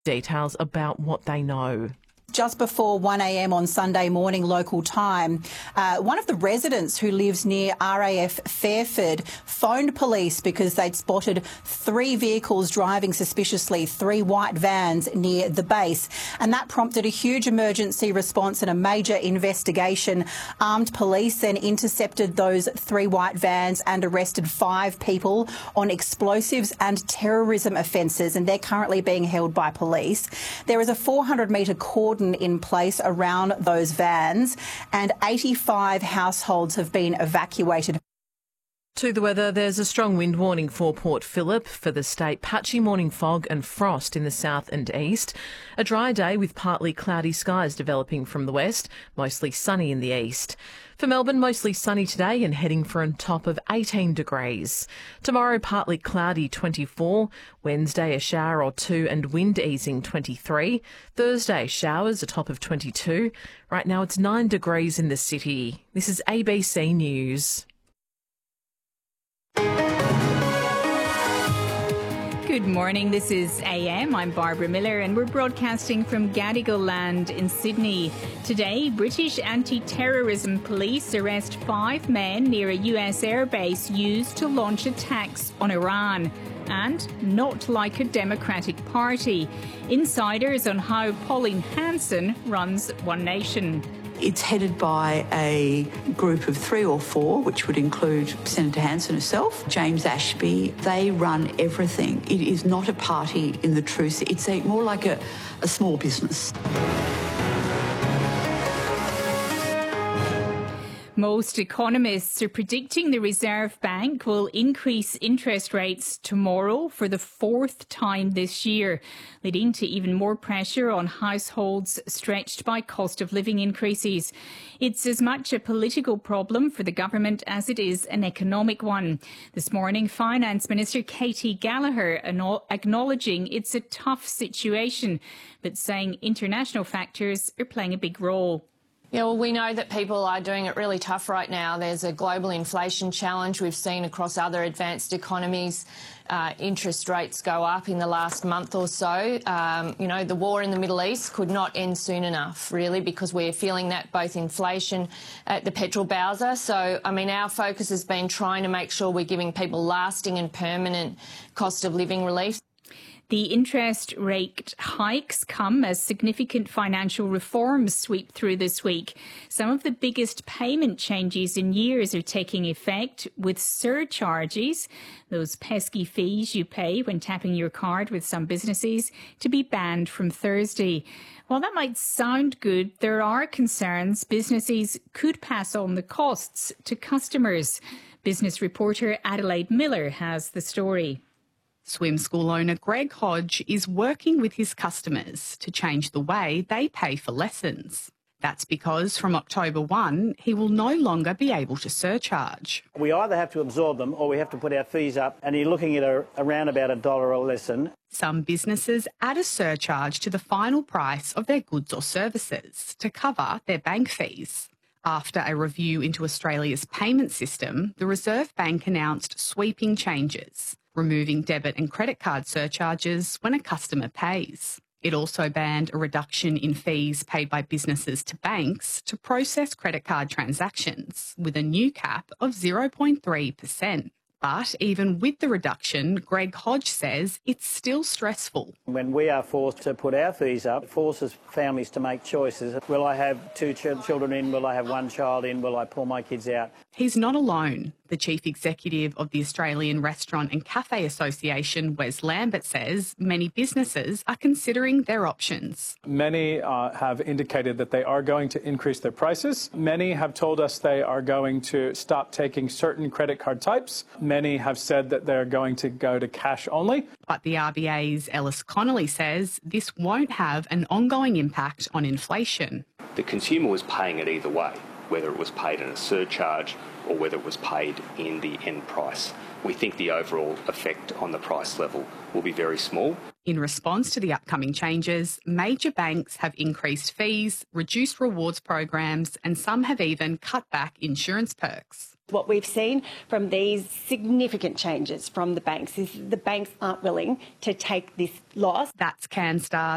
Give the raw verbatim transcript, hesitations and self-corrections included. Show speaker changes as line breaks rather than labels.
Details about what they know.
Just before one a m on Sunday morning local time, uh, one of the residents who lives near R A F Fairford phoned police because they'd spotted three vehicles driving suspiciously, three white vans near the base. And that prompted a huge emergency response and a major investigation. Armed police then intercepted those three white vans and arrested five people on explosives and terrorism offences, and they're currently being held by police. There is a four hundred metre cordon in place around those vans, and eighty-five households have been evacuated.
To the weather, there's a strong wind warning for Port Phillip. For the state, patchy morning fog and frost in the south and east. A dry day with partly cloudy skies developing from the west, mostly sunny in the east. For Melbourne, mostly sunny today and heading for a top of eighteen degrees. Tomorrow, partly cloudy, twenty-four. Wednesday, a shower or two and wind easing, twenty-three. Thursday, showers, a top of twenty-two. Right now, it's nine degrees in the city. This is A B C News.
Good morning, this is A M. I'm Barbara Miller and we're broadcasting from Gadigal Land in Sydney. Today, British anti-terrorism police arrest five men near a U S airbase used to launch attacks on Iran. And not like a Democratic Party. Insiders on how Pauline Hanson runs One Nation.
It's headed by a group of three or four, which would include Senator Hanson herself, James Ashby. They run everything. It is not a party in the true sense. It's a, more like a, a small business.
Most economists are predicting the Reserve Bank will increase interest rates tomorrow for the fourth time this year, leading to even more pressure on households stretched by cost of living increases. It's as much a political problem for the government as it is an economic one. This morning, Finance Minister Katie Gallagher acknowledging it's a tough situation, but saying international factors are playing a big role.
Yeah, well, we know that people are doing it really tough right now. There's a global inflation challenge we've seen across other advanced economies. Uh, interest rates go up in the last month or so. Um, you know, the war in the Middle East could not end soon enough, really, because we're feeling that both inflation at the petrol bowser. So, I mean, our focus has been trying to make sure we're giving people lasting and permanent cost of living relief.
The interest rate hikes come as significant financial reforms sweep through this week. Some of the biggest payment changes in years are taking effect, with surcharges, those pesky fees you pay when tapping your card with some businesses, to be banned from Thursday. While that might sound good, there are concerns businesses could pass on the costs to customers. Business reporter Adelaide Miller has the story.
Swim school owner Greg Hodge is working with his customers to change the way they pay for lessons. That's because from October first, he will no longer be able to surcharge.
We either have to absorb them or we have to put our fees up, and you're looking at a, around about a dollar a lesson.
Some businesses add a surcharge to the final price of their goods or services to cover their bank fees. After a review into Australia's payment system, the Reserve Bank announced sweeping changes, removing debit and credit card surcharges when a customer pays. It also banned a reduction in fees paid by businesses to banks to process credit card transactions, with a new cap of zero point three percent. But even with the reduction, Greg Hodge says it's still stressful.
When we are forced to put our fees up, it forces families to make choices. Will I have two ch- children in? Will I have one child in? Will I pull my kids out?
He's not alone. The chief executive of the Australian Restaurant and Cafe Association, Wes Lambert, says many businesses are considering their options.
Many uh, have indicated that they are going to increase their prices. Many have told us they are going to stop taking certain credit card types. Many have said that they're going to go to cash only.
But the R B A's Ellis Connolly says this won't have an ongoing impact on inflation.
The consumer was paying it either way, whether it was paid in a surcharge or whether it was paid in the end price. We think the overall effect on the price level will be very small.
In response to the upcoming changes, major banks have increased fees, reduced rewards programs, and some have even cut back insurance perks.
What we've seen from these significant changes from the banks is the banks aren't willing to take this loss.
That's CanStar